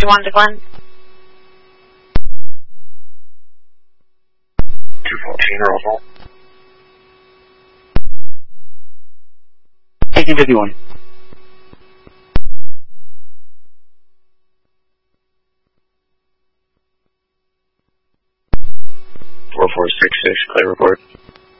2-1 to Glenn. 214, roll call. 1851. 4466, clear report.